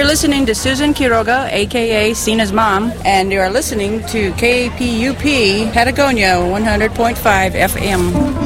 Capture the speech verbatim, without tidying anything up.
You're listening to Susan Quiroga, a k a. Cena's mom, and you are listening to K P U P Patagonia one hundred point five F M.